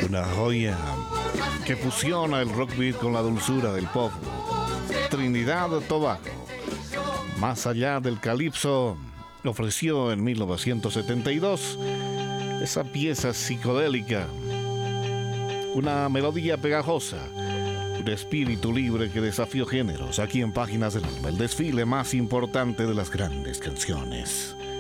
Una joya que fusiona el rock beat con la dulzura del pop. Trinidad Tobago, más allá del calipso, ofreció en 1972 esa pieza psicodélica, una melodía pegajosa, un espíritu libre que desafió géneros. Aquí en Páginas del Alma, el desfile más importante de las grandes canciones.